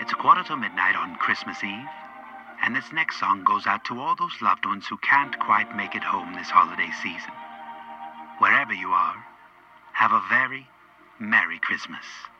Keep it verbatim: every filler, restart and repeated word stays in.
It's a quarter to midnight on Christmas Eve, and this next song goes out to all those loved ones who can't quite make it home this holiday season. Wherever you are, have a very Merry Christmas.